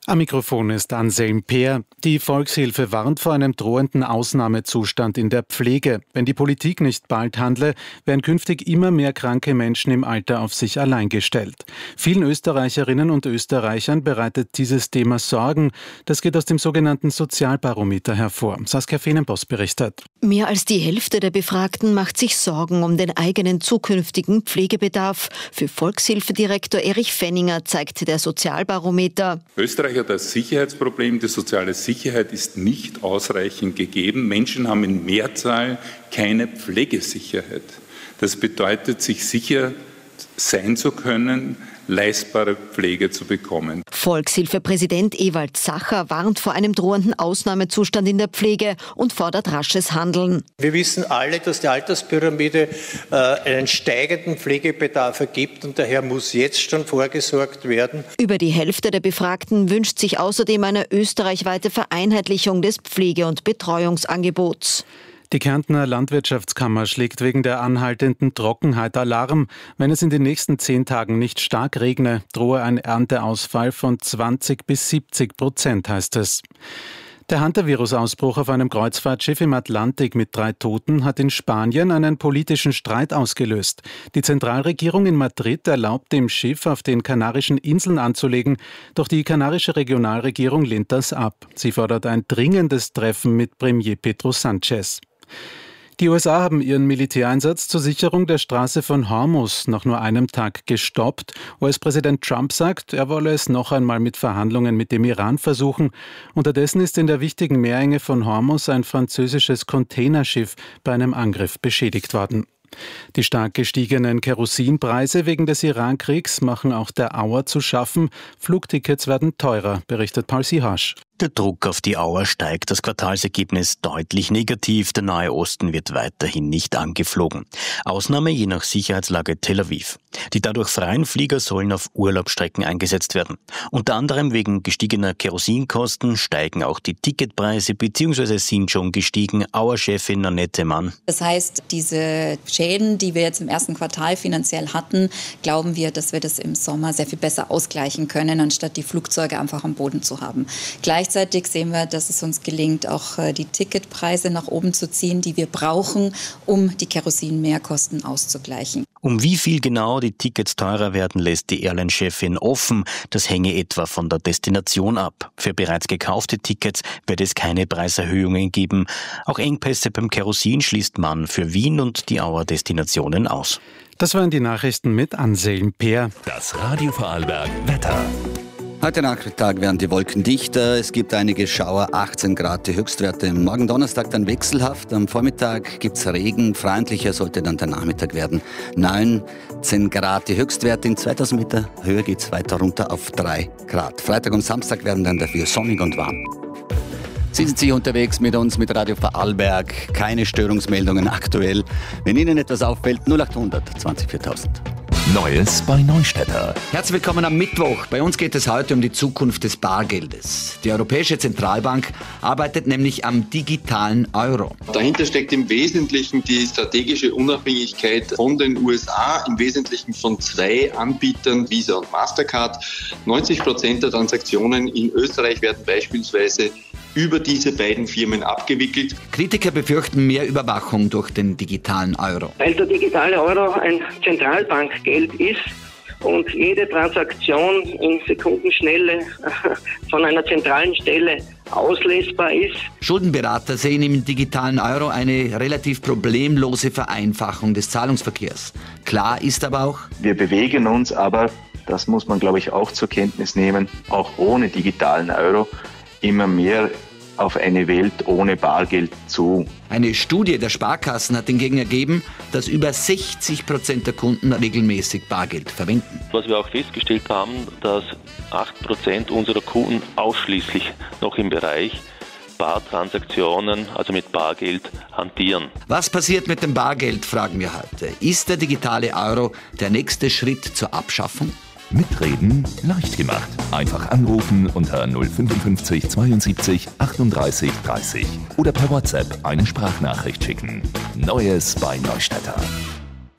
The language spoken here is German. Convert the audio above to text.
Am Mikrofon ist Anselm Peer. Die Volkshilfe warnt vor einem drohenden Ausnahmezustand in der Pflege. Wenn die Politik nicht bald handle, werden künftig immer mehr kranke Menschen im Alter auf sich allein gestellt. Vielen Österreicherinnen und Österreichern bereitet dieses Thema Sorgen. Das geht aus dem sogenannten Sozialbarometer hervor. Saskia Feenenboss berichtet. Mehr als die Hälfte der Befragten macht sich Sorgen um den eigenen zukünftigen Pflegebedarf. Für Volkshilfedirektor Erich Fenninger zeigt der Sozialbarometer: Österreich hat das Sicherheitsproblem. Die soziale Sicherheit ist nicht ausreichend gegeben. Menschen haben in Mehrzahl keine Pflegesicherheit. Das bedeutet, sich sicher sein zu können, leistbare Pflege zu bekommen. Volkshilfepräsident Ewald Sacher warnt vor einem drohenden Ausnahmezustand in der Pflege und fordert rasches Handeln. Wir wissen alle, dass die Alterspyramide einen steigenden Pflegebedarf ergibt und daher muss jetzt schon vorgesorgt werden. Über die Hälfte der Befragten wünscht sich außerdem eine österreichweite Vereinheitlichung des Pflege- und Betreuungsangebots. Die Kärntner Landwirtschaftskammer schlägt wegen der anhaltenden Trockenheit Alarm. Wenn es in den nächsten 10 Tagen nicht stark regne, drohe ein Ernteausfall von 20-70%, heißt es. Der Hantavirus-Ausbruch auf einem Kreuzfahrtschiff im Atlantik mit 3 Toten hat in Spanien einen politischen Streit ausgelöst. Die Zentralregierung in Madrid erlaubt dem Schiff, auf den Kanarischen Inseln anzulegen, doch die kanarische Regionalregierung lehnt das ab. Sie fordert ein dringendes Treffen mit Premier Pedro Sánchez. Die USA haben ihren Militäreinsatz zur Sicherung der Straße von Hormuz nach nur einem Tag gestoppt. US-Präsident Trump sagt, er wolle es noch einmal mit Verhandlungen mit dem Iran versuchen. Unterdessen ist in der wichtigen Meerenge von Hormuz ein französisches Containerschiff bei einem Angriff beschädigt worden. Die stark gestiegenen Kerosinpreise wegen des Irankriegs machen auch der Auer zu schaffen. Flugtickets werden teurer, berichtet Paul Sihasch. Der Druck auf die Auer steigt, das Quartalsergebnis deutlich negativ, der Nahe Osten wird weiterhin nicht angeflogen. Ausnahme je nach Sicherheitslage Tel Aviv. Die dadurch freien Flieger sollen auf Urlaubsstrecken eingesetzt werden. Unter anderem wegen gestiegener Kerosinkosten steigen auch die Ticketpreise bzw. sind schon gestiegen. Auer-Chefin Annette Mann. Das heißt, diese Schäden, die wir jetzt im ersten Quartal finanziell hatten, glauben wir, dass wir das im Sommer sehr viel besser ausgleichen können, anstatt die Flugzeuge einfach am Boden zu haben. Gleichzeitig sehen wir, dass es uns gelingt, auch die Ticketpreise nach oben zu ziehen, die wir brauchen, um die Kerosin-Mehrkosten auszugleichen. Um wie viel genau die Tickets teurer werden, lässt die Airline-Chefin offen. Das hänge etwa von der Destination ab. Für bereits gekaufte Tickets wird es keine Preiserhöhungen geben. Auch Engpässe beim Kerosin schließt man für Wien und die Auer Destinationen aus. Das waren die Nachrichten mit Anselm Peer. Das Radio Vorarlberg Wetter. Heute Nachmittag werden die Wolken dichter, es gibt einige Schauer, 18 Grad die Höchstwerte. Morgen Donnerstag dann wechselhaft, am Vormittag gibt es Regen, freundlicher sollte dann der Nachmittag werden. 19 Grad die Höchstwerte, in 2000 Meter Höhe geht es weiter runter auf 3 Grad. Freitag und Samstag werden dann dafür sonnig und warm. Sie sind hier unterwegs mit uns, mit Radio Vorarlberg, keine Störungsmeldungen aktuell. Wenn Ihnen etwas auffällt, 0800 20 4000. Neues bei Neustädter. Herzlich willkommen am Mittwoch. Bei uns geht es heute um die Zukunft des Bargeldes. Die Europäische Zentralbank arbeitet nämlich am digitalen Euro. Dahinter steckt im Wesentlichen die strategische Unabhängigkeit von den USA, im Wesentlichen von 2 Anbietern, Visa und Mastercard. 90% der Transaktionen in Österreich werden beispielsweise über diese beiden Firmen abgewickelt. Kritiker befürchten mehr Überwachung durch den digitalen Euro. Weil der digitale Euro ein Zentralbankgeld ist und jede Transaktion in Sekundenschnelle von einer zentralen Stelle auslesbar ist. Schuldenberater sehen im digitalen Euro eine relativ problemlose Vereinfachung des Zahlungsverkehrs. Klar ist aber auch, wir bewegen uns aber, das muss man glaube ich auch zur Kenntnis nehmen, auch ohne digitalen Euro immer mehr auf eine Welt ohne Bargeld zu. Eine Studie der Sparkassen hat hingegen ergeben, dass über 60% der Kunden regelmäßig Bargeld verwenden. Was wir auch festgestellt haben, dass 8% unserer Kunden ausschließlich noch im Bereich Bartransaktionen, also mit Bargeld, hantieren. Was passiert mit dem Bargeld, fragen wir heute. Ist der digitale Euro der nächste Schritt zur Abschaffung? Mitreden leicht gemacht. Einfach anrufen unter 055 72 38 30 oder per WhatsApp eine Sprachnachricht schicken. Neues bei Neustädter.